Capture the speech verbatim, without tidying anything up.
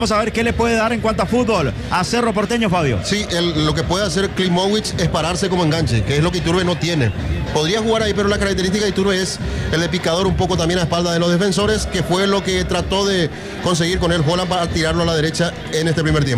Vamos a ver qué le puede dar en cuanto a fútbol a Cerro Porteño, Fabio. Sí, el, lo que puede hacer Klimovic es pararse como enganche, que es lo que Iturbe no tiene. Podría jugar ahí, pero la característica de Iturbe es el de picador un poco también a espalda de los defensores, que fue lo que trató de conseguir con el Holland para tirarlo a la derecha en este primer tiempo.